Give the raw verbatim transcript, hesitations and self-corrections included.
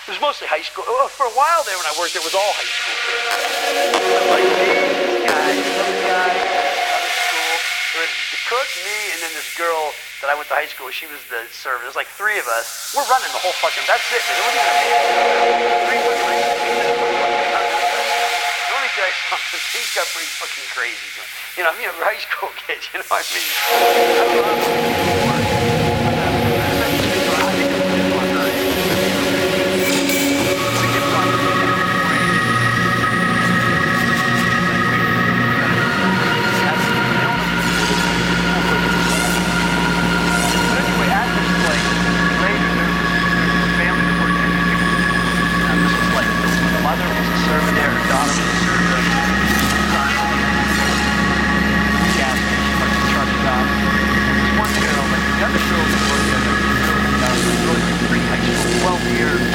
It was mostly high school. Well, for a while there when I worked, it was all high school kids. Like me, this guy, this guy, other school. It was the cook, me, and then this girl that I went to high school with. She was the server. There's like three of us. We're running the whole fucking, that's it. It wasn't even a three fucking high school kids. Let me tell you something. Things got pretty fucking crazy. You know, I mean, high school kids, you know what I mean? I don't know. twelve years.